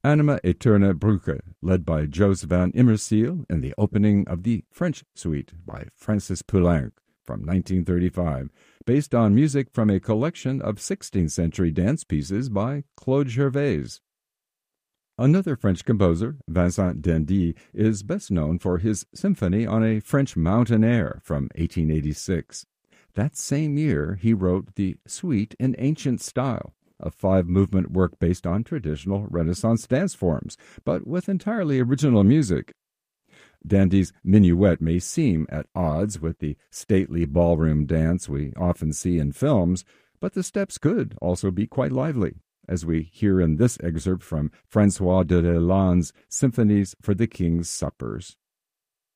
Anima Eterna Brücke, led by Jos van Immersiel, in the opening of the French Suite by Francis Poulenc from 1935, based on music from a collection of 16th-century dance pieces by Claude Gervais. Another French composer, Vincent d'Indy, is best known for his symphony on a French mountain air from 1886. That same year, he wrote the Suite in Ancient Style, a 5-movement work based on traditional Renaissance dance forms, but with entirely original music. d'Indy's minuet may seem at odds with the stately ballroom dance we often see in films, but the steps could also be quite lively, as we hear in this excerpt from François de Lalonde's Symphonies for the King's Suppers.